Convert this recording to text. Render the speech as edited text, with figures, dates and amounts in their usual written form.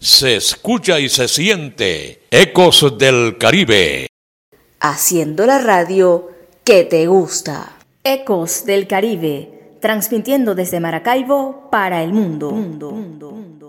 se escucha y se siente. Ecos del Caribe. Haciendo la radio que te gusta. Ecos del Caribe, transmitiendo desde Maracaibo para el mundo.